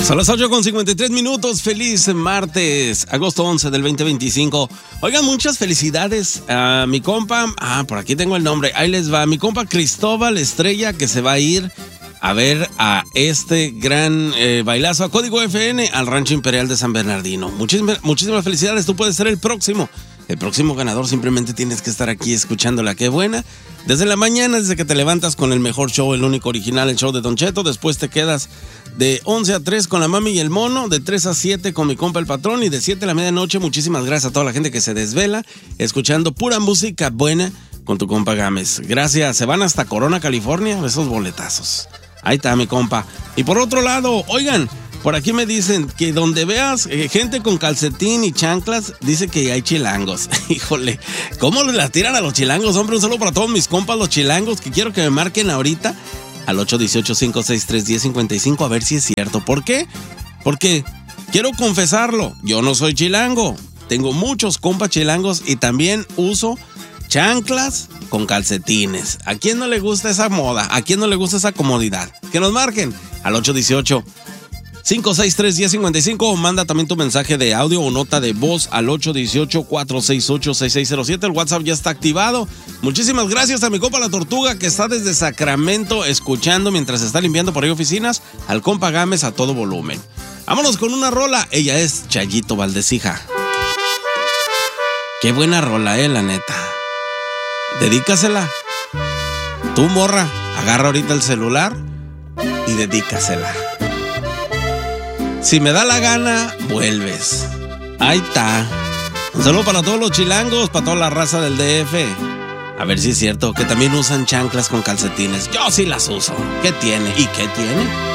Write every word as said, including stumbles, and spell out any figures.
Son las ocho con cincuenta y tres minutos. Feliz martes, agosto once del veinte veinticinco. Oigan, muchas felicidades a mi compa. Ah, por aquí tengo el nombre. Ahí les va. Mi compa Cristóbal Estrella, que se va a ir a ver a este gran eh, bailazo a Código F N al Rancho Imperial de San Bernardino. Muchísimas, muchísimas felicidades. Tú puedes ser el próximo. El próximo ganador. Simplemente tienes que estar aquí escuchándola. Qué buena. Desde la mañana, desde que te levantas con el mejor show, el único original, el show de Don Cheto. Después te quedas de once a tres con la mami y el mono, de tres a siete con mi compa el patrón y de siete a la medianoche. Muchísimas gracias a toda la gente que se desvela escuchando pura música buena con tu compa Gámez. Gracias. Se van hasta Corona, California, esos boletazos. Ahí está mi compa. Y por otro lado, oigan, por aquí me dicen que donde veas eh, gente con calcetín y chanclas, dice que hay chilangos. Híjole, ¿cómo les tiran a los chilangos, hombre? Un saludo para todos mis compas los chilangos, que quiero que me marquen ahorita al ocho uno ocho, cinco seis tres, uno cero cinco cinco a ver si es cierto. ¿Por qué? Porque quiero confesarlo, yo no soy chilango. Tengo muchos compas chilangos y también uso chanclas con calcetines. ¿A quién no le gusta esa moda? ¿A quién no le gusta esa comodidad? Que nos marquen al ocho uno ocho, cinco seis tres, uno cero cinco cinco o manda también tu mensaje de audio o nota de voz al ocho uno ocho, cuatro seis ocho, seis seis cero siete. El WhatsApp ya está activado. Muchísimas gracias a mi compa La Tortuga, que está desde Sacramento escuchando mientras está limpiando por ahí oficinas, al compa Gámez a todo volumen. Vámonos con una rola. Ella es Chayito Valdecija. Qué buena rola, eh, la neta. Dedícasela. Tú, morra, agarra ahorita el celular y dedícasela. Si me da la gana, vuelves. Ahí está. Un saludo para todos los chilangos, para toda la raza del D F. A ver si es cierto que también usan chanclas con calcetines. Yo sí las uso. ¿Qué tiene? ¿Y qué tiene?